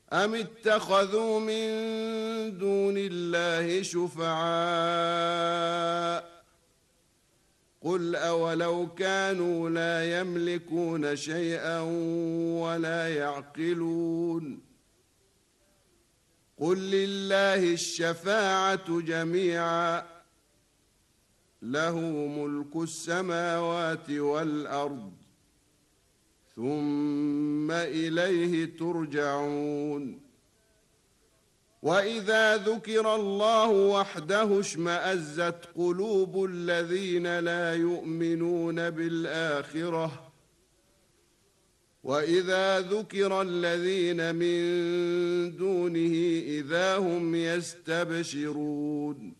أم اتخذوا من دون الله شفعاء قل أولو كانوا لا يملكون شيئا ولا يعقلون قل لله الشفاعة جميعا له ملك السماوات والأرض ثم إليه ترجعون وإذا ذكر الله وحده اشمأزت قلوب الذين لا يؤمنون بالآخرة وإذا ذكر الذين من دونه إذا هم يستبشرون